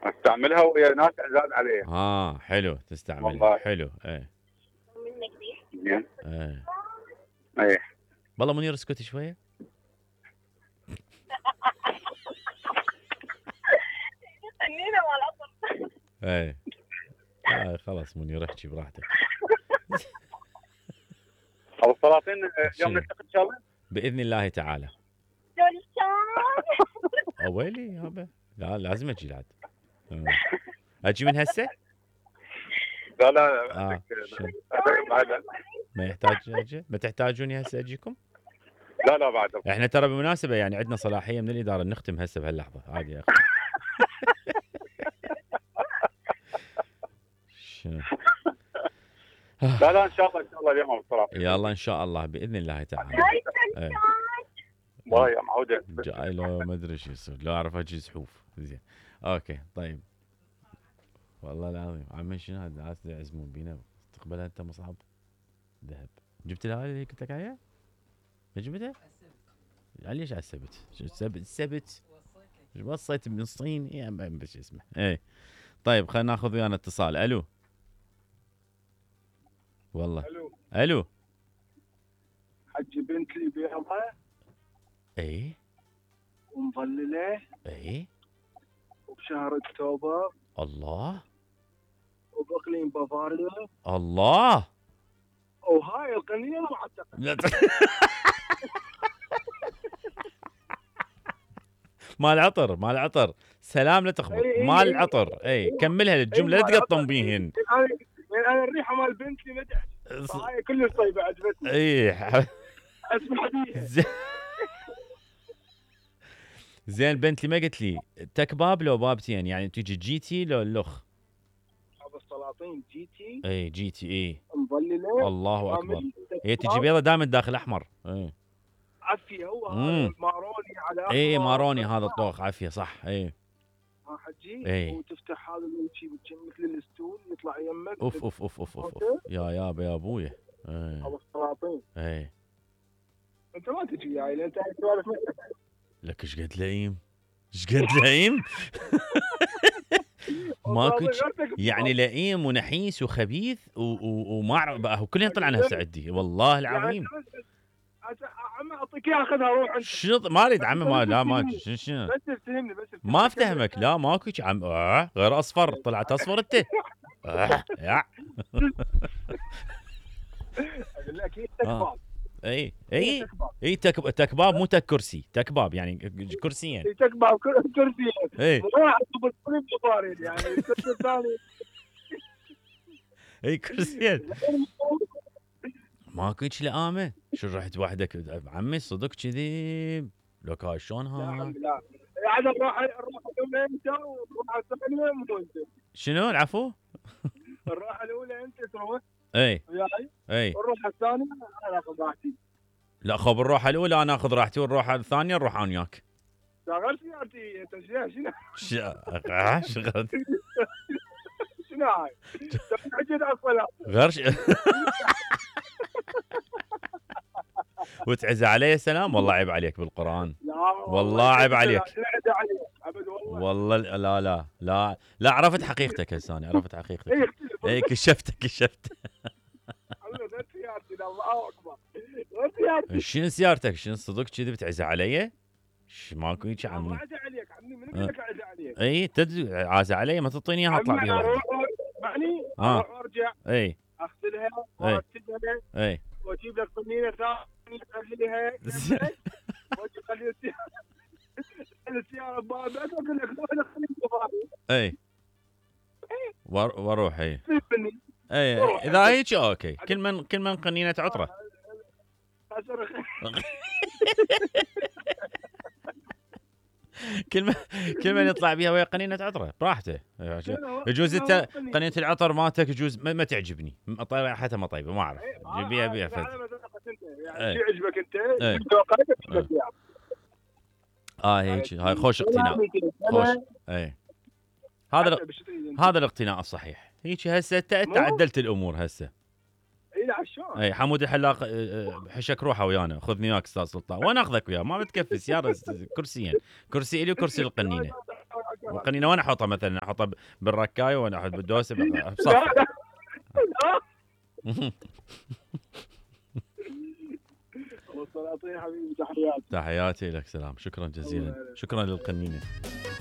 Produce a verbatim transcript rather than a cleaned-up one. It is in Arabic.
استعملها ويا ناس عزاز عليها. اه حلو تستعملها والله. حلو. ايه زين. ايه ايه والله منير اسكت شويه. خلينا مع العطر. ايه آه خلاص منير احكي براحتك. ابو السلاطين اليوم نلتقي ان شاء الله باذن الله تعالى. دولشان. اويلي يابا لا لازم اجي بعد. اجي من هسه؟ لا لا اه عندك شنو؟ بعد. ما يحتاج اجي؟ ما تحتاجوني هسه اجيكم؟ لا لا بعد. احنا ترى بالمناسبه يعني عندنا صلاحيه من الاداره نختم هسه بهاللحظه عادي يا اخي. شنو؟ لا لا ان شاء الله ان شاء الله اليوم ابو السلاطين. يلا ان شاء الله باذن الله تعالى. ايه والله يا معود جاي لو ما ادري شو يصير لو اعرف اجي زحوف زين. اوكي طيب والله العظيم عمي شنو هذا ناس يعزمون بينا تقبلها انت مصعب ذهب جبت لها اللي قلت لك عليها؟ ما جبتها؟ ليش على السبت؟ السبت السبت وصيت من الصين يا بس اسمه. ايه طيب خلينا ناخذ ويانا اتصال. الو والله الو الو حجي بنت لي بيضة ايه ومظلله ايه وبشهر اكتوبر الله وباقليم بافاريا الله وهاي القنيه معتقد. لا ت- مال العطر مال العطر سلام لا تخبط إي إي مال إي. العطر اي كملها للجمله لا تقطم بيهن. انا انا الريحه مال بنتي ما تعجب فهاي كلش طيبه عجبتني اي اسمح بيها. زين زين بنت لي ما قلت لي تكباب لو بابتين يعني تيجي جيتي لو اللخ؟ ابو السلاطين جيتي اي جيتي اي مظلله الله اكبر. عامل هي تجي بيضه دائما داخل احمر. اي عافيه هو مم. هذا ماروني على اي أحمر. ماروني هذا الطوخ عافيه صح. اي ها حجي إي. وتفتح هذا اللي يجي مثل الستول يطلع يمك اوف اوف اوف اوف اوف يا يابا يا ابويا. اي ابو السلاطين اي انت ما تجي وياي لان انت سوالف مثلك. لك ايش قد لئيم ايش قد لئيم ماكو يعني لئيم ونحيس وخبيث و- و- وما اعرف بقى هو كلنا طلعنا هسه عندي والله العظيم. عم اعطيك اياها خذها روح انت شنط ما اريد عمي ما لا ما شنو شنو بس تفهمني بس تفهمني. ما افتهمك لا ماكو شي عم آه غير اصفر طلعت اصفر انت. آه يا اقول لك هي آه. تكباب اي هي اي تكباب اي تك تكباب مو تك كرسي تكباب يعني كرسيين. هي تكباب كر- كرسي اي مو واحد بالطريق بطاري يعني الكرسي الثاني اي كرسيين ماكو هيك لئامه. شو رحت وحدك عمي صدق كذي لك هاي شلون لا ها؟ عم لا يعني الراحه الراحه الاولى انت والراحه الثانيه مو انت. شنو العفو؟ الراحه الاولى انت تروح اي وياي اي والراحه الثانيه انا اخذ راحتي. لا خب الروحه الاولى انا اخذ راحتي والروحه الثانيه نروح انا وياك. شغل سيارتي انت شنو شنو ش- آه، شغل شنو هاي؟ حجيت على الصلاه غير ش- وتعز علي سلام والله عيب عليك بالقران. لا والله عيب عليك. لا عيب عليك ابد والله. والله لا لا لا لا عرفت حقيقتك هسه انا عرفت حقيقتك. اي اختلف اي كشفت كشفت. حبيبي غير سيارتي لا الله اكبر غير سيارتي. شنو سيارتك شنو صدق كذي بتعز علي؟ ش ماكو هيك ما عمي. عزا عليك عمي من قال لك عزا عليك؟ اي تدري عاز علي ما تعطيني اياها اطلع عمي بيها اروح وحدي. اسمعني آه. اروح وارجع اي اغسلها وارتبها اي واجيب لك طنينه ثانيه تخليها واجي اخلي السياره السياره ببابك اقول لك روح خليك ببابي اي وار- واروح اي سيب مني اي اذا هيك اوكي كل من كل من قنينه عطره. أصرخ. كل ما كل من يطلع بيها ويا قنينه عطره براحته. يجوز انت قنينه العطر مالتك يجوز ما, ما تعجبني طيب حتى ما طيبه ما اعرف جيبيها بيها فد. يعني شو يعجبك انت؟ إيه. ذوقك اه هيك هاي خوش اقتناء خوش. اي هذا ال- هذا الاقتناء الصحيح. هيك هسه انت أنت مو؟ عدلت الامور هسه. اي لا شلون؟ اي حمود الحلاق آه، آه، حشك روحه ويانا خذني وياك استاذ سلطان وانا اخذك وياه ما بتكفي سياره كرسيين كرسي الي وكرسي للقنينه. القنينه وين احطها مثلا؟ احطها ب- بالركايه وانا احط بالدوسه بصف. لا لا لا والسلاطين حبيبي تحياتي. تحياتي لك، سلام، شكرا جزيلا، شكرا للقنينه.